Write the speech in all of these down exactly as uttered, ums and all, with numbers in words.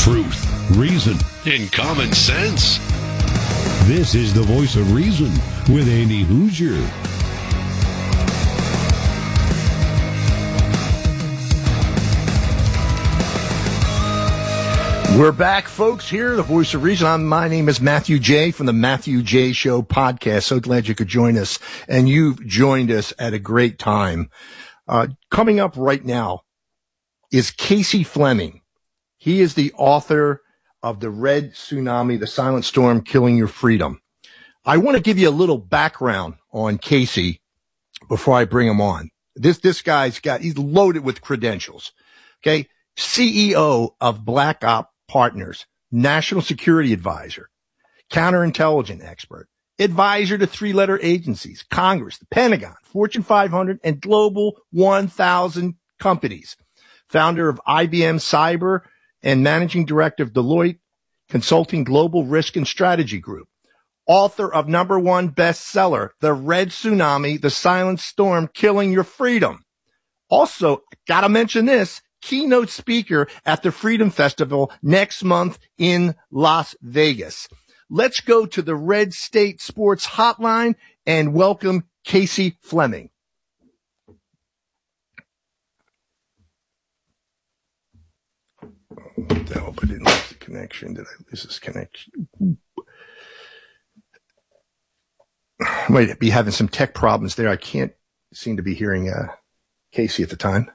Truth, reason, and common sense. This is the voice of reason with Andy Hoosier. We're back, folks, here, the voice of reason. I'm, my name is Matthew J. from the Matthew J. Show podcast. So glad you could join us, and you've joined us at a great time. Uh, coming up right now is Casey Fleming. He is the author of The Red Tsunami, The Silent Storm Killing Your Freedom. I want to give you a little background on Casey before I bring him on. This, this guy's got, he's loaded with credentials. Okay. C E O of Black Op Partners, National Security Advisor, counterintelligence expert, advisor to three-letter agencies, Congress, the Pentagon, Fortune five hundred, and Global one thousand companies, founder of I B M Cyber, and managing director of Deloitte Consulting Global Risk and Strategy Group, author of number one bestseller, The Red Tsunami, The Silent Storm Killing Your Freedom. Also, gotta mention this, keynote speaker at the Freedom Festival next month in Las Vegas. Let's go to the Red State Sports Hotline and welcome Casey Fleming. I hope I didn't lose the connection. Did I lose this connection? I might be having some tech problems there. I can't seem to be hearing uh, Casey at the time.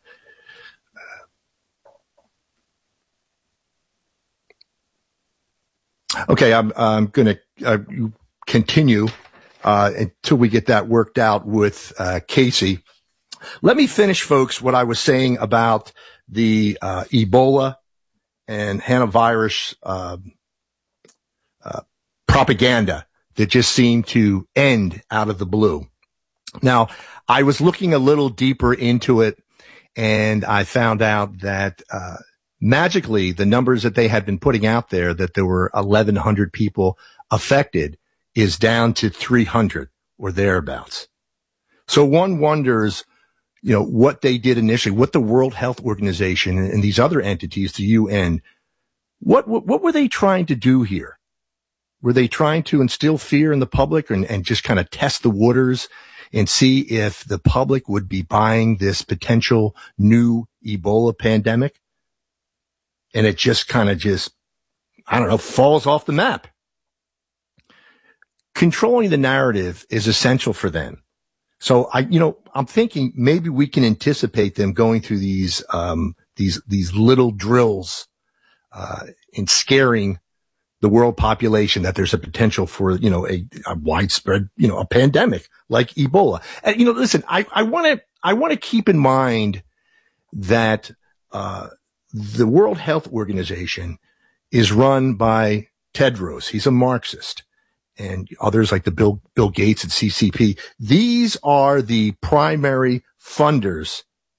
Okay, I'm, I'm going to uh, continue uh, until we get that worked out with uh, Casey. Let me finish, folks, what I was saying about the uh, Ebola and hantavirus uh, uh, propaganda that just seemed to end out of the blue. Now, I was looking a little deeper into it, and I found out that uh, magically the numbers that they had been putting out there, that there were eleven hundred people affected, is down to three hundred or thereabouts. So one wonders, you know, what they did initially, what the World Health Organization and these other entities, the U N, what, what, what were they trying to do here? Were they trying to instill fear in the public and, and just kind of test the waters and see if the public would be buying this potential new Ebola pandemic? And it just kind of just, I don't know, falls off the map. Controlling the narrative is essential for them. So I, you know, I'm thinking maybe we can anticipate them going through these, um, these, these little drills, uh, in scaring the world population that there's a potential for, you know, a, a widespread, you know, a pandemic like Ebola. And, you know, listen, I, I want to, I want to keep in mind that, uh, the World Health Organization is run by Tedros. He's a Marxist. And others like the Bill, Bill Gates at C C P. These are the primary funders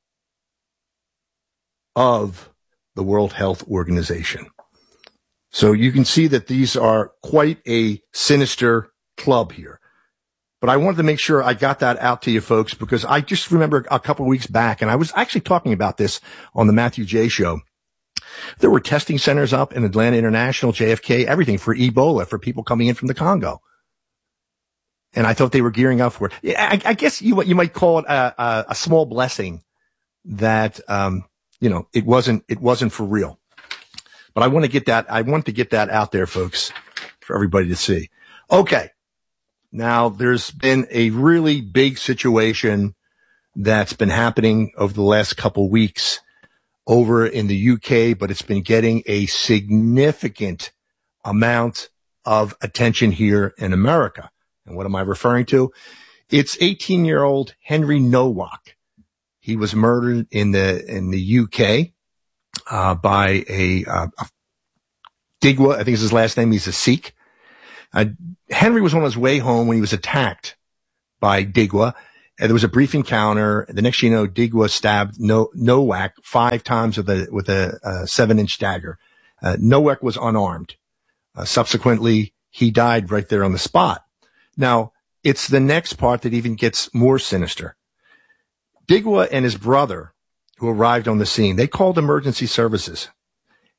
of the World Health Organization. So you can see that these are quite a sinister club here. But I wanted to make sure I got that out to you folks, because I just remember a couple of weeks back, and I was actually talking about this on the Matthew J. Show. There were testing centers up in Atlanta International, J F K, everything for Ebola, for people coming in from the Congo. And I thought they were gearing up for it. I, I guess you, you might call it a, a, a small blessing that, um, you know, it wasn't, it wasn't for real. But I want to get that, I want to get that out there, folks, for everybody to see. Okay. Now, there's been a really big situation that's been happening over the last couple weeks over in the U K, but it's been getting a significant amount of attention here in America. And what am I referring to? It's eighteen-year-old Henry Nowak. He was murdered in the in the U K uh, by a, uh, a Digwa, I think is his last name. He's a Sikh. Uh, Henry was on his way home when he was attacked by Digwa. And there was a brief encounter. The next thing you know, Digwa stabbed no- Nowak five times with a with a, a seven-inch dagger. Uh, Nowak was unarmed. Uh, subsequently, he died right there on the spot. Now, it's the next part that even gets more sinister. Digwa and his brother, who arrived on the scene, they called emergency services.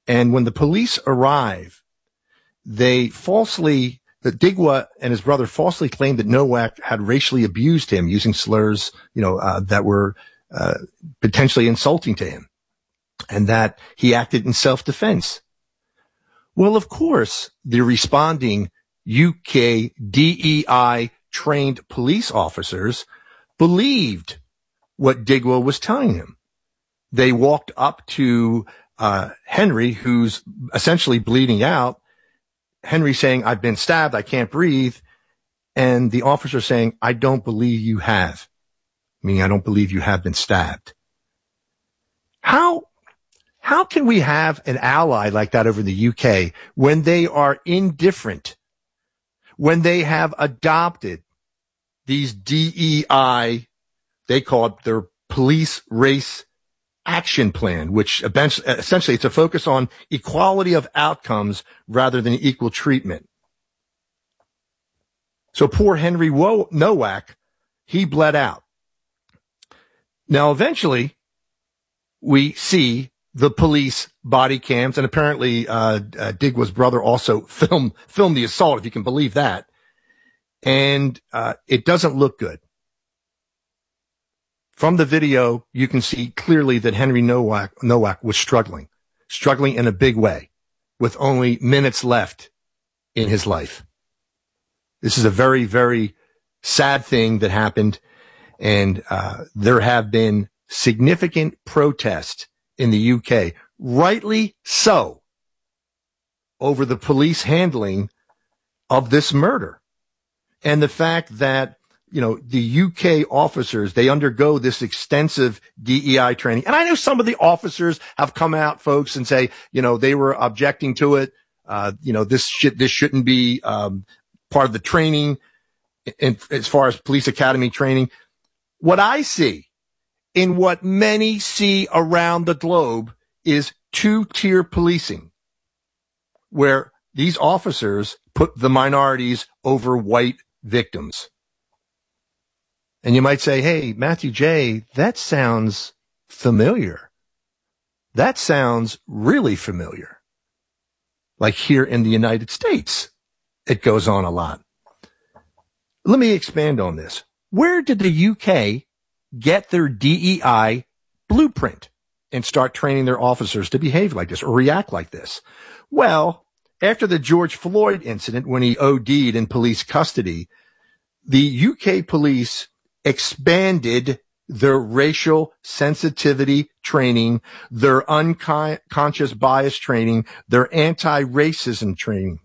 And when the police arrive, they falsely, that Digwa and his brother falsely claimed that Nowak had racially abused him using slurs, you know, uh, that were uh, potentially insulting to him, and that he acted in self-defense. Well, of course, the responding U K D E I trained police officers believed what Digwa was telling him. They walked up to uh Henry, who's essentially bleeding out. Henry saying, "I've been stabbed. I can't breathe." And the officer saying, "I don't believe you have." Meaning, I don't believe you have been stabbed. How, how can we have an ally like that over the U K when they are indifferent, when they have adopted these D E I, they call it their police race action plan, which essentially it's a focus on equality of outcomes rather than equal treatment. So poor Henry Nowak, he bled out. Now, eventually, we see the police body cams, and apparently uh, uh Digwa's brother also filmed filmed the assault, if you can believe that. And uh it doesn't look good. From the video, you can see clearly that Henry Nowak, Nowak was struggling, struggling in a big way, with only minutes left in his life. This is a very, very sad thing that happened, and uh there have been significant protests in the U K, rightly so, over the police handling of this murder. And the fact that, you know, the U K officers, they undergo this extensive D E I training. And I know some of the officers have come out, folks, and say, you know, they were objecting to it. Uh, you know, this shit, this shouldn't be, um, part of the training in, as far as police academy training. What I see in what many see around the globe is two-tier policing, where these officers put the minorities over white victims. And you might say, hey, Matthew J., that sounds familiar. That sounds really familiar. Like here in the United States, it goes on a lot. Let me expand on this. Where did the U K get their D E I blueprint and start training their officers to behave like this or react like this? Well, after the George Floyd incident, when he O D'd in police custody, the U K police expanded their racial sensitivity training, their unconscious bias training, their anti-racism training,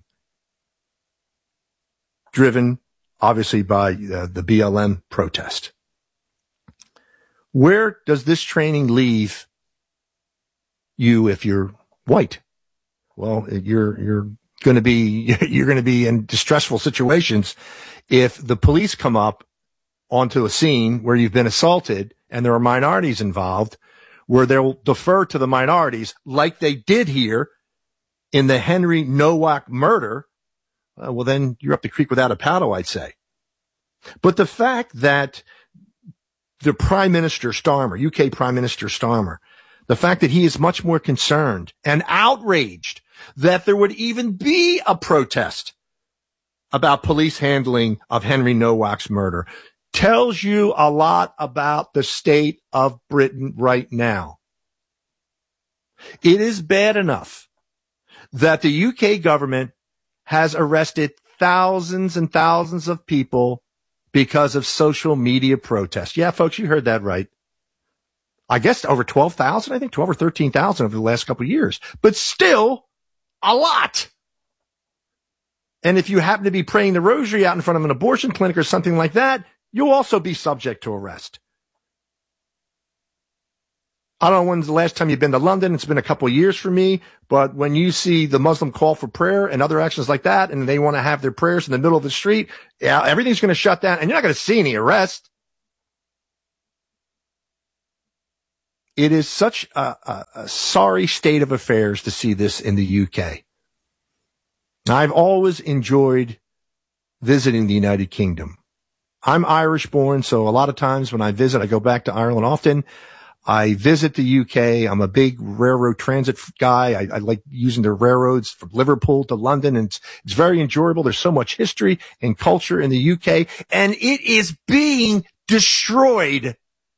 driven obviously by uh, the B L M protest. Where does this training leave you if you're white? Well, you're, you're going to be, you're going to be in distressful situations if the police come up onto a scene where you've been assaulted and there are minorities involved, where they'll defer to the minorities like they did here in the Henry Nowak murder. Uh, well, then you're up the creek without a paddle, I'd say. But the fact that the Prime Minister Starmer, U K Prime Minister Starmer, the fact that he is much more concerned and outraged that there would even be a protest about police handling of Henry Nowak's murder tells you a lot about the state of Britain right now. It is bad enough that the U K government has arrested thousands and thousands of people because of social media protests. Yeah, folks, you heard that right. I guess over twelve thousand, I think twelve or thirteen thousand over the last couple of years, but still a lot. And if you happen to be praying the rosary out in front of an abortion clinic or something like that, you'll also be subject to arrest. I don't know when's the last time you've been to London. It's been a couple of years for me. But when you see the Muslim call for prayer and other actions like that, and they want to have their prayers in the middle of the street, yeah, everything's going to shut down, and you're not going to see any arrest. It is such a, a, a sorry state of affairs to see this in the U K. I've always enjoyed visiting the United Kingdom. I'm Irish born, so a lot of times when I visit, I go back to Ireland often. I visit the U K. I'm a big railroad transit guy. I, I like using the railroads from Liverpool to London, and it's, it's very enjoyable. There's so much history and culture in the U K, and it is being destroyed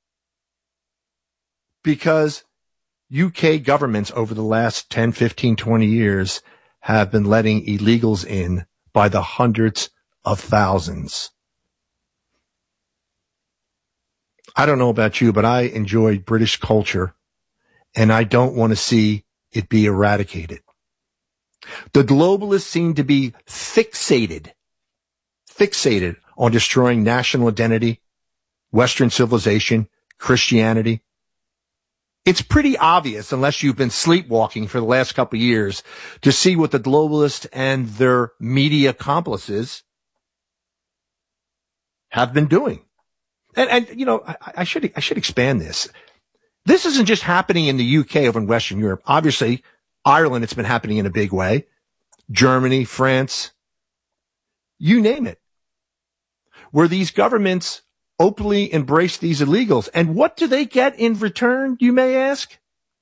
because U K governments over the last ten, fifteen, twenty years have been letting illegals in by the hundreds of thousands. I don't know about you, but I enjoy British culture, and I don't want to see it be eradicated. The globalists seem to be fixated, fixated on destroying national identity, Western civilization, Christianity. It's pretty obvious, unless you've been sleepwalking for the last couple of years, to see what the globalists and their media accomplices have been doing. And, and, you know, I, I should, I should expand this. This isn't just happening in the U K over in Western Europe. Obviously, Ireland, it's been happening in a big way. Germany, France, you name it, where these governments openly embrace these illegals. And what do they get in return, you may ask?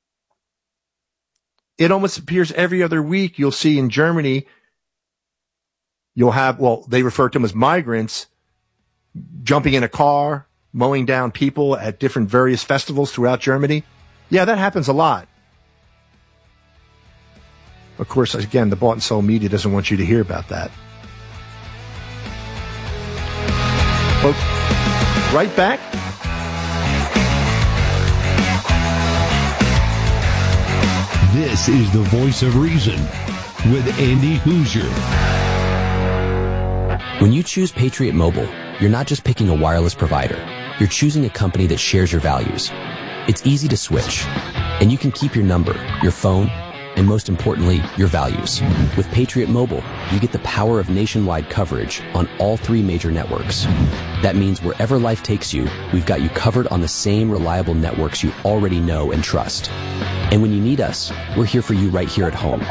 It almost appears every other week you'll see in Germany, you'll have, well, they refer to them as migrants, jumping in a car, mowing down people at different various festivals throughout Germany. Yeah, that happens a lot. Of course, again, the bought and sold media doesn't want you to hear about that. Folks, right back. This is the Voice of Reason with Andy Hoosier. When you choose Patriot Mobile, you're not just picking a wireless provider. You're choosing a company that shares your values. It's easy to switch, and you can keep your number, your phone, and most importantly, your values. With Patriot Mobile, you get the power of nationwide coverage on all three major networks. That means wherever life takes you, we've got you covered on the same reliable networks you already know and trust. And when you need us, we're here for you right here at home.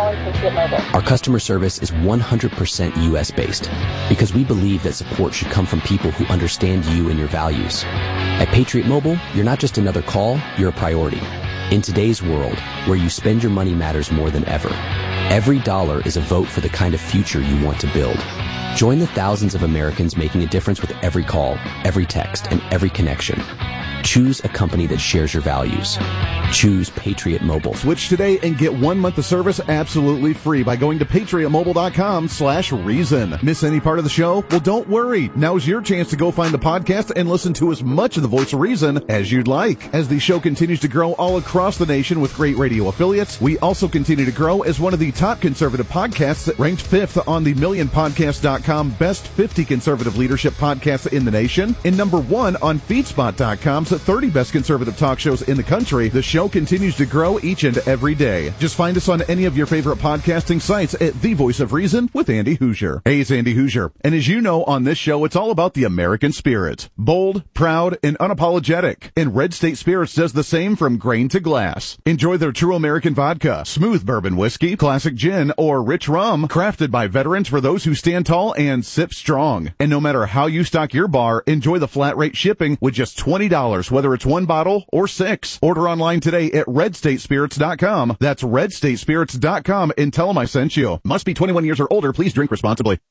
Our customer service is one hundred percent U S based because we believe that support should come from people who understand you and your values. At Patriot Mobile, you're not just another call, you're a priority. In today's world, where you spend your money matters more than ever, every dollar is a vote for the kind of future you want to build. Join the thousands of Americans making a difference with every call, every text, and every connection. Choose a company that shares your values. Choose Patriot Mobile. Switch today and get one month of service absolutely free by going to patriotmobile.com slash reason. Miss any part of the show? Well, don't worry. Now's your chance to go find the podcast and listen to as much of the Voice of Reason as you'd like. As the show continues to grow all across the nation with great radio affiliates, we also continue to grow as one of the top conservative podcasts, ranked fifth on the million podcast dot com Best fifty Conservative Leadership Podcasts in the nation, and number one on feedspot dot com's thirty Best Conservative Talk Shows in the country. The show continues to grow each and every day. Just find us on any of your favorite podcasting sites at The Voice of Reason with Andy Hoosier. Hey, it's Andy Hoosier. And as you know, on this show, it's all about the American spirit. Bold, proud, and unapologetic. And Red State Spirits does the same from grain to glass. Enjoy their true American vodka, smooth bourbon whiskey, classic gin, or rich rum, crafted by veterans for those who stand tall and sip strong. And no matter how you stock your bar, enjoy the flat rate shipping with just twenty dollars, whether it's one bottle or six. Order online today at red state spirits dot com. That's red state spirits dot com and tell them I sent you. Must be twenty-one years or older. Please drink responsibly.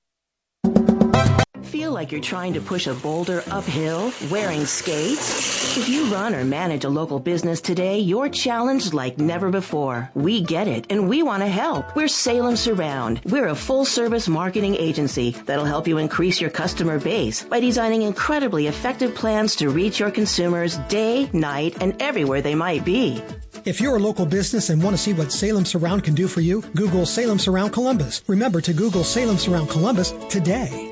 Feel like you're trying to push a boulder uphill wearing skates? If you run or manage a local business today, you're challenged like never before. We get it, and we want to help. We're Salem Surround. We're a full-service marketing agency that'll help you increase your customer base by designing incredibly effective plans to reach your consumers day, night, and everywhere they might be. If you're a local business and want to see what Salem Surround can do for you, Google Salem Surround Columbus. Remember to Google Salem Surround Columbus today.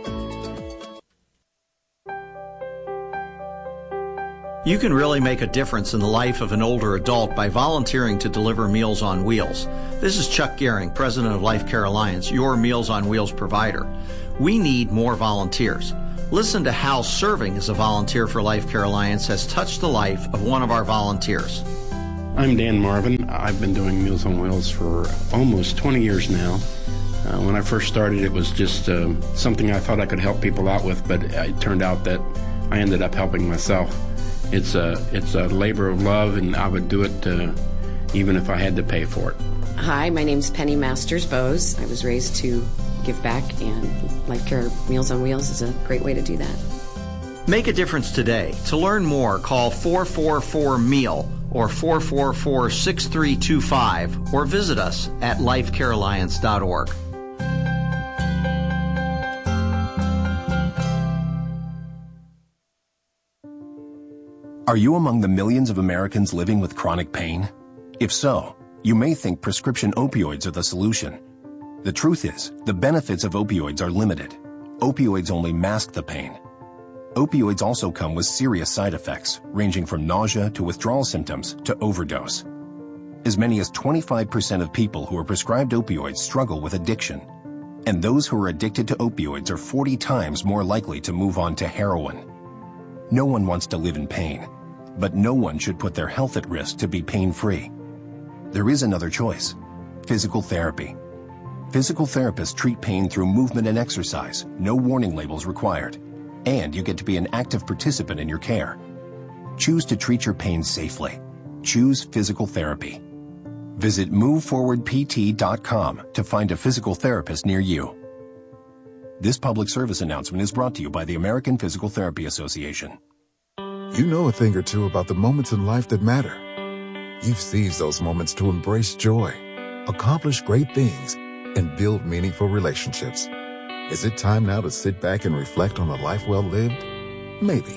You can really make a difference in the life of an older adult by volunteering to deliver Meals on Wheels. This is Chuck Gehring, president of Life Care Alliance, your Meals on Wheels provider. We need more volunteers. Listen to how serving as a volunteer for Life Care Alliance has touched the life of one of our volunteers. I'm Dan Marvin. I've been doing Meals on Wheels for almost twenty years now. Uh, when I first started, it was just uh, something I thought I could help people out with, but it turned out that I ended up helping myself. it's a it's a labor of love, and I would do it uh, even if I had to pay for it. Hi, my name's Penny Masters Bose. I was raised to give back, and Life Care Meals on Wheels is a great way to do that. Make a difference today. To learn more, call four four four M E A L or four four four, six three two five or visit us at life care alliance dot org. Are you among the millions of Americans living with chronic pain? If so, you may think prescription opioids are the solution. The truth is, the benefits of opioids are limited. Opioids only mask the pain. Opioids also come with serious side effects, ranging from nausea to withdrawal symptoms to overdose. As many as twenty-five percent of people who are prescribed opioids struggle with addiction. And those who are addicted to opioids are forty times more likely to move on to heroin. No one wants to live in pain, but no one should put their health at risk to be pain-free. There is another choice: physical therapy. Physical therapists treat pain through movement and exercise, no warning labels required. And you get to be an active participant in your care. Choose to treat your pain safely. Choose physical therapy. Visit move forward p t dot com to find a physical therapist near you. This public service announcement is brought to you by the American Physical Therapy Association. You know a thing or two about the moments in life that matter. You've seized those moments to embrace joy, accomplish great things, and build meaningful relationships. Is it time now to sit back and reflect on a life well lived? Maybe.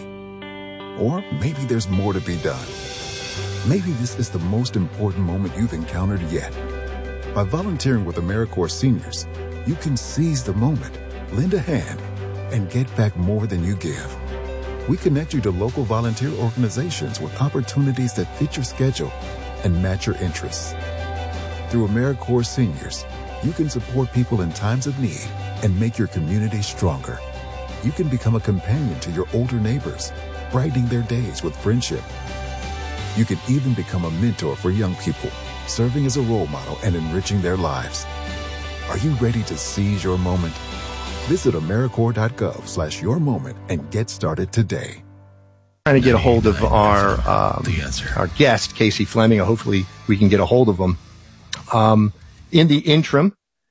Or maybe there's more to be done. Maybe this is the most important moment you've encountered yet. By volunteering with AmeriCorps Seniors, you can seize the moment, lend a hand, and get back more than you give. We connect you to local volunteer organizations with opportunities that fit your schedule and match your interests. Through AmeriCorps Seniors, you can support people in times of need and make your community stronger. You can become a companion to your older neighbors, brightening their days with friendship. You can even become a mentor for young people, serving as a role model and enriching their lives. Are you ready to seize your moment? Visit AmeriCorps.gov slash your moment and get started today. Trying to get a hold of our um, our guest, Casey Fleming. Hopefully we can get a hold of him. Um, in the interim,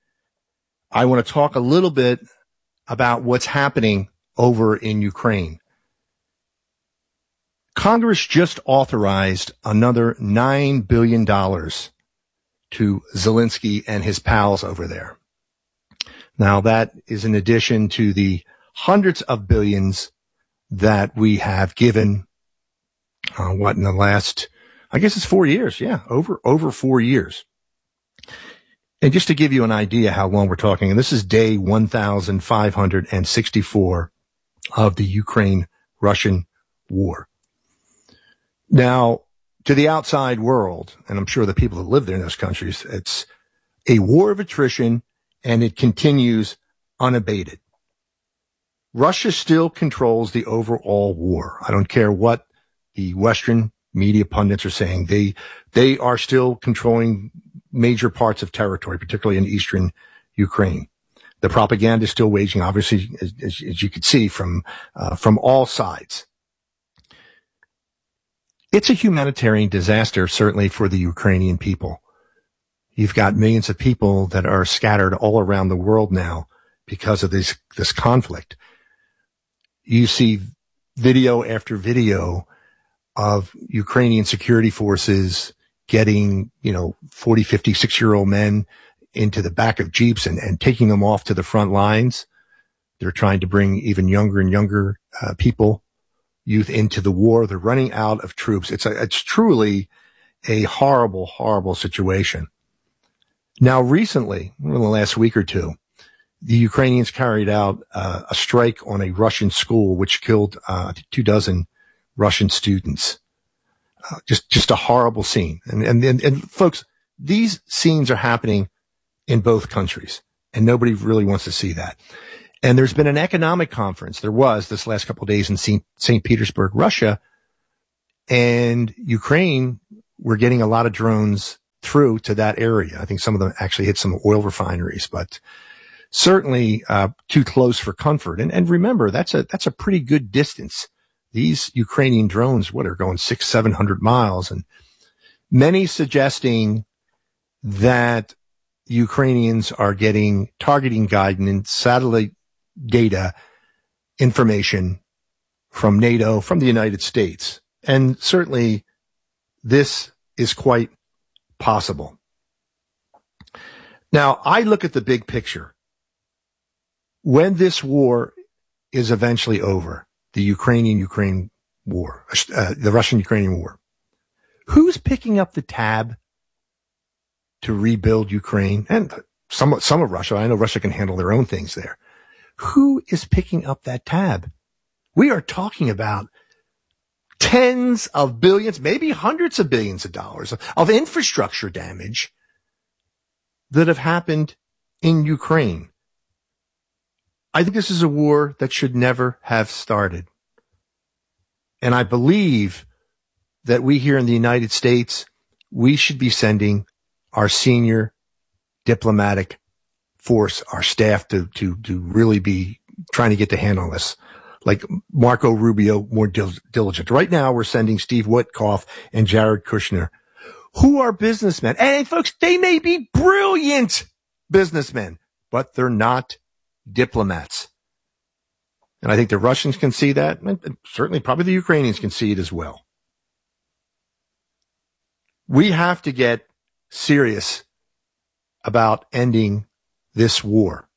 I want to talk a little bit about what's happening over in Ukraine. Congress just authorized another nine billion dollars to Zelensky and his pals over there. Now, that is in addition to the hundreds of billions that we have given, uh, what, in the last, I guess it's four years. Yeah, over, over four years. And just to give you an idea how long we're talking, and this is day one thousand five hundred sixty-four of the Ukraine-Russian war. Now, to the outside world, and I'm sure the people that live there in those countries, it's a war of attrition, and it continues unabated. Russia still controls the overall war. I don't care what the Western media pundits are saying. They, they are still controlling major parts of territory, particularly in eastern Ukraine. The propaganda is still waging, obviously, as, as, as you could see from, uh, from all sides. It's a humanitarian disaster, certainly for the Ukrainian people. You've got millions of people that are scattered all around the world now because of this, this conflict. You see video after video of Ukrainian security forces getting, you know, forty, fifty, six-year-old men into the back of Jeeps and, and taking them off to the front lines. They're trying to bring even younger and younger uh, people, youth into the war. They're running out of troops. It's a, it's truly a horrible, horrible situation. Now, recently, in the last week or two, the Ukrainians carried out uh, a strike on a Russian school, which killed uh, two dozen Russian students. Uh, just, just a horrible scene. And, and, and, and folks, these scenes are happening in both countries, and nobody really wants to see that. And there's been an economic conference. There was this last couple of days in Saint Petersburg, Russia, and Ukraine were getting a lot of drones through to that area. I think some of them actually hit some oil refineries, but certainly uh, too close for comfort. And, and remember, that's a that's a pretty good distance. these Ukrainian drones, what are going six, seven hundred miles, and many suggesting that Ukrainians are getting targeting guidance, satellite data, information from NATO, from the United States. And certainly this is quite possible. Now, I look at the big picture. When this war is eventually over, the Ukrainian-Ukraine war, uh, the Russian-Ukrainian war, who's picking up the tab to rebuild Ukraine? And some, some of Russia, I know Russia can handle their own things there. Who is picking up that tab? We are talking about tens of billions, maybe hundreds of billions of dollars of infrastructure damage that have happened in Ukraine. I think this is a war that should never have started. And I believe that we here in the United States, we should be sending our senior diplomatic force, our staff to, to, to really be trying to get the hand on this. Like Marco Rubio, more dil- diligent. Right now, we're sending Steve Witkoff and Jared Kushner, who are businessmen. And folks, they may be brilliant businessmen, but they're not diplomats. And I think the Russians can see that, and certainly probably the Ukrainians can see it as well. We have to get serious about ending this war,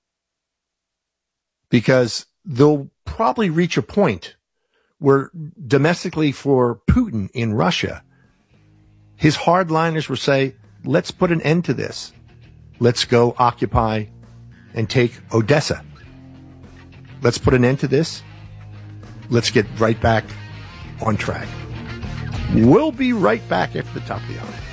because they'll probably reach a point where domestically for Putin in Russia, his hardliners will say, let's put an end to this. Let's go occupy and take Odessa. Let's put an end to this. Let's get right back on track. We'll be right back after the top of the hour.